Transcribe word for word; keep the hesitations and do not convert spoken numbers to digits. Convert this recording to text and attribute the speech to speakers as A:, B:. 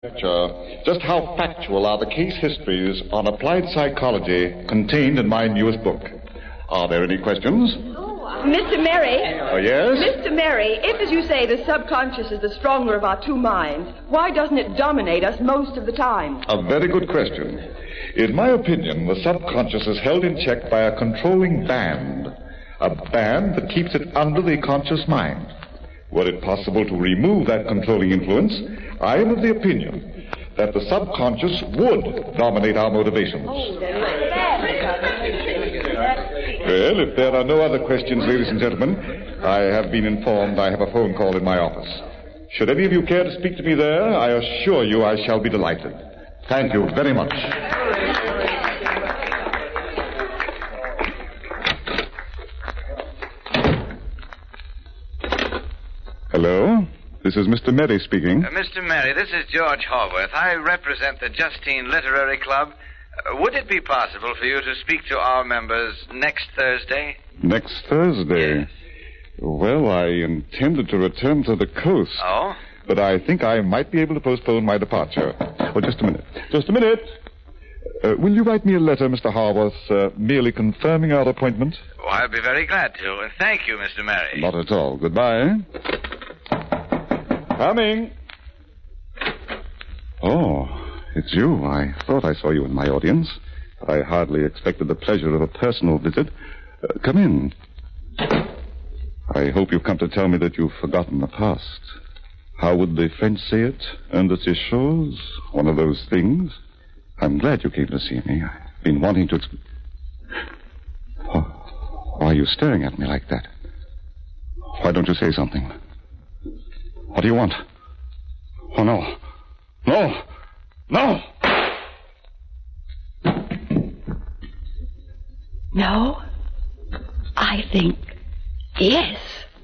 A: Just how factual are the case histories on applied psychology contained in my newest book? Are there any questions?
B: Mister Merry.
A: Oh, yes?
B: Mister Merry, if, as you say, the subconscious is the stronger of our two minds, why doesn't it dominate us most of the time?
A: A very good question. In my opinion, the subconscious is held in check by a controlling band. A band that keeps it under the conscious mind. Were it possible to remove that controlling influence, I am of the opinion that the subconscious would dominate our motivations. Well, if there are no other questions, ladies and gentlemen, I have been informed I have a phone call in my office. Should any of you care to speak to me there, I assure you I shall be delighted. Thank you very much. Hello? This is Mister Merry speaking.
C: Uh, Mister Merry, this is George Haworth. I represent the Justine Literary Club. Uh, would it be possible for you to speak to our members next Thursday?
A: Next Thursday?
C: Yes.
A: Well, I intended to return to the coast.
C: Oh?
A: But I think I might be able to postpone my departure. Oh, just a minute. Just a minute. Uh, will you write me a letter, Mister Haworth, uh, merely confirming our appointment?
C: Oh, I'll be very glad to. Uh, thank you, Mister Merry.
A: Not at all. Goodbye. Coming. Oh, it's you. I thought I saw you in my audience. I hardly expected the pleasure of a personal visit. Uh, come in. I hope you've come to tell me that you've forgotten the past. How would the French say it? Un de ces choses? One of those things? I'm glad you came to see me. I've been wanting to... Exp- oh, why are you staring at me like that? Why don't you say something? What do you want? Oh, no. No! No!
B: No? I think yes.